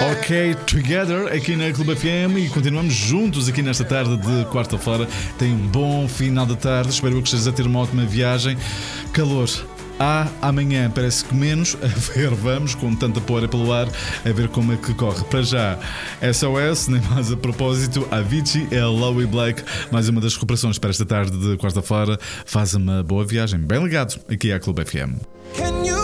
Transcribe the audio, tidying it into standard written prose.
Ok, Together aqui na Clube FM e continuamos juntos aqui nesta tarde de quarta-feira. Tenha um bom final de tarde, espero que estejas a ter uma ótima viagem. Calor. Amanhã parece que menos. A ver, vamos com tanta poeira pelo ar, a ver como é que corre. Para já, SOS, nem mais a propósito, Avicii e Lowy Black, mais uma das recuperações para esta tarde de quarta-feira. Faz uma boa viagem, bem ligado aqui à Clube FM.